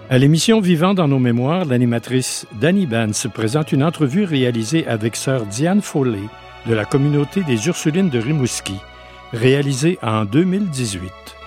À l'émission Vivant dans nos mémoires, l'animatrice Danny Bance présente une entrevue réalisée avec sœur Diane Foley de la communauté des Ursulines de Rimouski, réalisée en 2018.